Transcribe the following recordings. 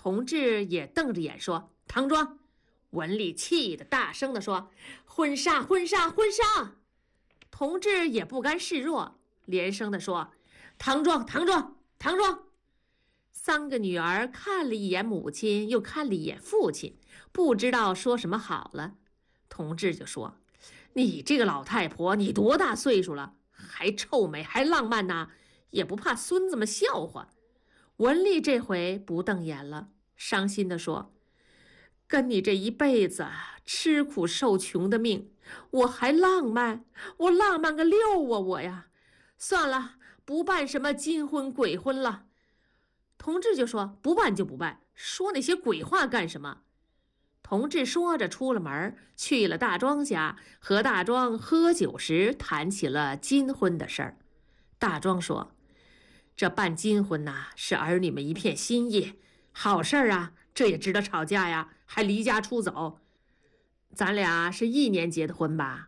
同志也瞪着眼说：“唐庄！”文丽气得大声地说：“婚纱，婚纱，婚纱！”同志也不甘示弱，连声地说：“唐庄，唐庄，唐庄！”三个女儿看了一眼母亲，又看了一眼父亲，不知道说什么好了。同志就说：“你这个老太婆，你多大岁数了，还臭美，还浪漫呐，也不怕孙子们笑话。”文丽这回不瞪眼了，伤心地说：“跟你这一辈子吃苦受穷的命，我还浪漫？我浪漫个六啊我呀！算了，不办什么金婚鬼婚了。”同志就说：“不办就不办，说那些鬼话干什么？”同志说着出了门，去了大庄家，和大庄喝酒时谈起了金婚的事儿。大庄说：“这办金婚呐，是儿女们一片心意，好事儿啊，这也值得吵架呀，还离家出走。咱俩是一年结的婚吧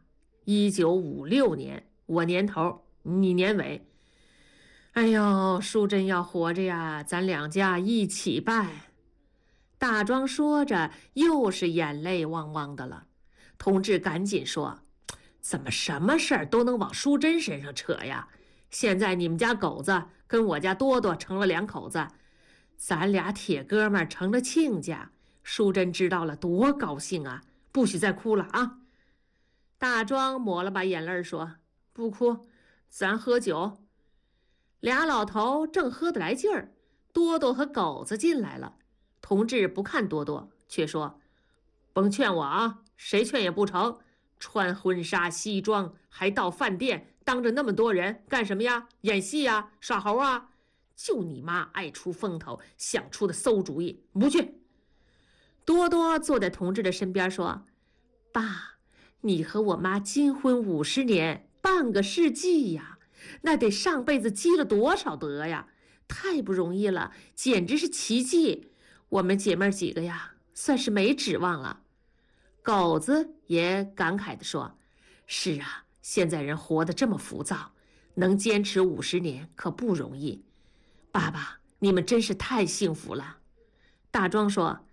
？1956年，我年头，你年尾。哎呦，淑珍要活着呀，咱两家一起办。”大庄说着，又是眼泪汪汪的了。同志赶紧说：“怎么什么事儿都能往淑珍身上扯呀？现在你们家狗子跟我家多多成了两口子，咱俩铁哥们成了亲家，淑珍知道了多高兴啊！不许再哭了啊！”大庄抹了把眼泪说：“不哭，咱喝酒。”俩老头正喝得来劲儿，多多和狗子进来了。同志不看多多，却说：“甭劝我啊，谁劝也不成。穿婚纱西装，还到饭店，当着那么多人干什么呀？演戏呀？耍猴啊？就你妈爱出风头，想出的馊主意，不去。”多多坐在同志的身边说：“爸，你和我妈金婚50年，半个世纪呀，那得上辈子积了多少德呀？太不容易了，简直是奇迹。我们姐妹几个呀，算是没指望了。”狗子也感慨地说：“是啊，现在人活得这么浮躁，能坚持50年可不容易。爸爸，你们真是太幸福了。”大庄说：“